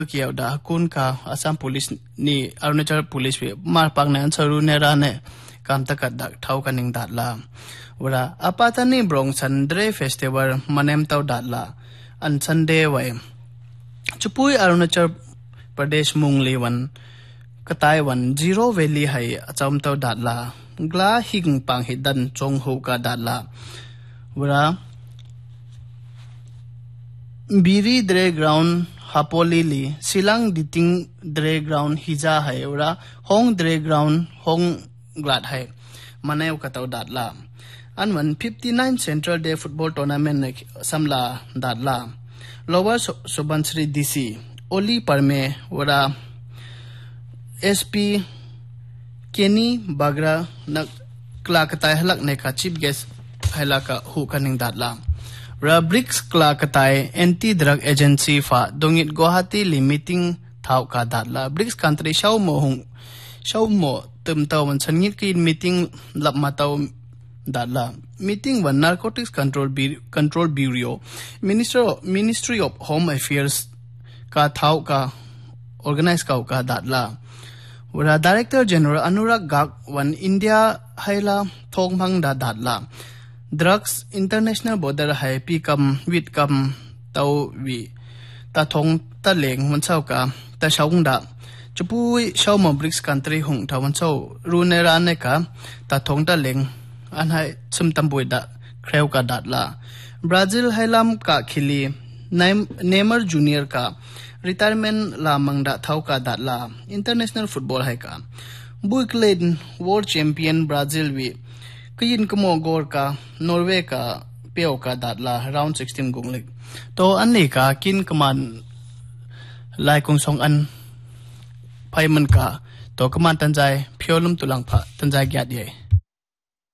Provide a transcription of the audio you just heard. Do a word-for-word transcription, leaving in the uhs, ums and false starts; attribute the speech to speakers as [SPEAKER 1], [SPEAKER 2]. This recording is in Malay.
[SPEAKER 1] kiaw da kun ka Assam police ni Arunachal police pe mar pak nan charu ne ra ne kam ta kat dak thau kaning dat la wara apata ni brong chandre festival manem taw dat la an sunday wai chupui Arunachal Pradesh mungli wan katai wan zero valley hai acham taw dat la gla hing pang hi dan chong ho ka dat la wara biri dre ground Hapoli li silang diting dre ground hija hai ora hong dre ground hong glad hai maneu katau dat la an one fifty-nine central day football tournament ne samla dat la lower subansri dc oli parme ora sp kenny bagra nak klakatai halak ne ka chief guest halaka hu kaning dat la Rubrics kla katai anti drug agency fa dongit Guwahati limiting thau ka datla bricks country shaw mo hung shaw mo tum taw man sangit ki meeting lap mataw datla meeting one narcotics control control bureau minister ministry of home affairs ka thau ka organize ka ka datla wara director general Anurag Gak one India haila thong bang da datla drugs international border hai pi kam wit kam tau wi ta thong ta leng mon chau ka ta shaung da chupui shaw mo bricks country hung thawan chau rune ran ne ka ta thong ta leng an hai chum tam boi da kreu ka dat la Brazil hailam ka khili Neymar junior ka retirement la mangda thau ka dat la international football hai ka buiklen world champion Brazil wi Kayin kamo gor ka Norway ka peo ka datla round sixteen gunglik to anni ka kin kaman lai kong song an phaiman ka to kaman tanjai phiolum tulang pha tanjai gyat ye